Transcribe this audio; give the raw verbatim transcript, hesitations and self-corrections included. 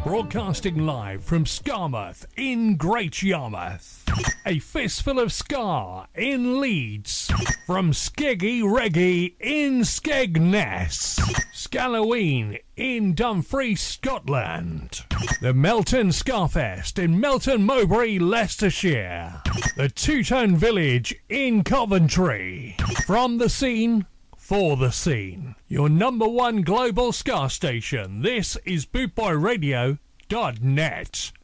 Broadcasting live from Skarmouth in Great Yarmouth. A Fistful of Ska in Leeds. From Skeggy Reggae in Skegness. Scalloween in Dumfries, Scotland. The Melton Scarfest in Melton Mowbray, Leicestershire. The Two-Tone Village in Coventry. From the scene, for the scene. Your number one global ska station. This is bootboy radio dot net.